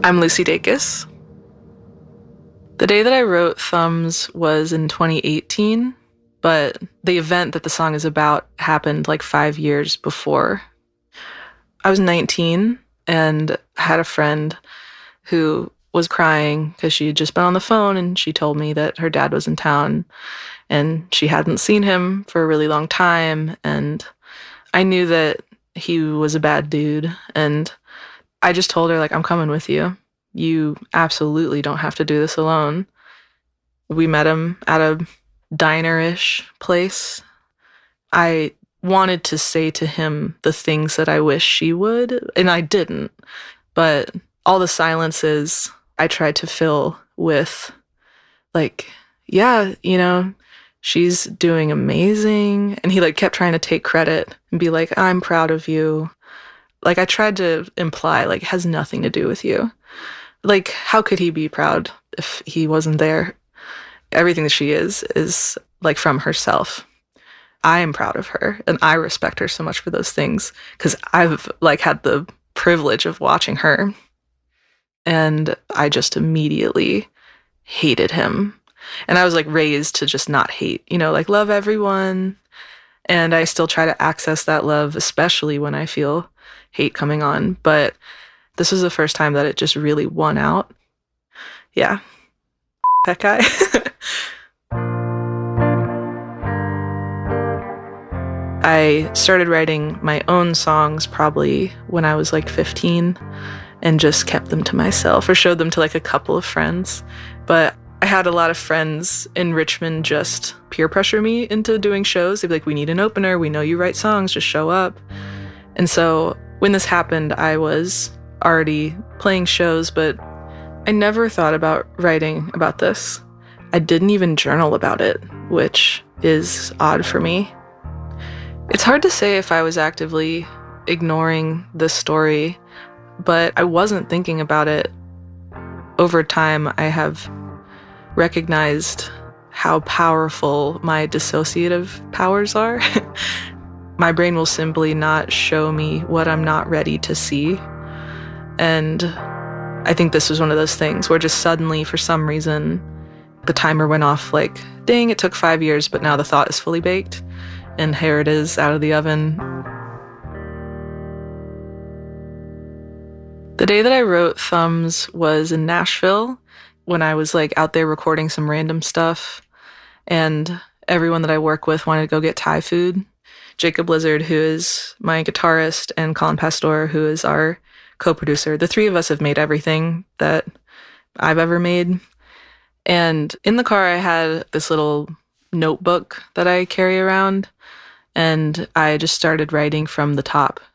I'm Lucy Dacus. The day that I wrote Thumbs was in 2018, but the event that the song is about happened like 5 years before. I was 19 and had a friend who was crying because she had just been on the phone and she told me that her dad was in town and she hadn't seen him for a really long time. And I knew that he was a bad dude. And I just told her, like, I'm coming with you. You absolutely don't have to do this alone. We met him at a diner-ish place. I wanted to say to him the things that I wish she would, and I didn't. But all the silences I tried to fill with, like, yeah, she's doing amazing. And he kept trying to take credit and be like, I'm proud of you. I tried to imply, it has nothing to do with you. How could he be proud if he wasn't there? Everything that she is from herself. I am proud of her, and I respect her so much for those things because I've had the privilege of watching her. And I just immediately hated him. And I was raised to just not hate, love everyone. And I still try to access that love, especially when I feel hate coming on. But this was the first time that it just really won out. Yeah. That guy. I started writing my own songs probably when I was 15 and just kept them to myself or showed them to a couple of friends. But I had a lot of friends in Richmond just peer pressure me into doing shows. They'd be like, we need an opener. We know you write songs. Just show up. And so when this happened, I was already playing shows, but I never thought about writing about this. I didn't even journal about it, which is odd for me. It's hard to say if I was actively ignoring this story, but I wasn't thinking about it. Over time, I have recognized how powerful my dissociative powers are. My brain will simply not show me what I'm not ready to see. And I think this was one of those things where just suddenly, for some reason, the timer went off dang, it took 5 years, but now the thought is fully baked. And here it is out of the oven. The day that I wrote Thumbs was in Nashville when I was out there recording some random stuff. And everyone that I work with wanted to go get Thai food. Jacob Blizzard, who is my guitarist, and Colin Pastor, who is our co-producer. The three of us have made everything that I've ever made. And in the car, I had this little notebook that I carry around. And I just started writing from the top.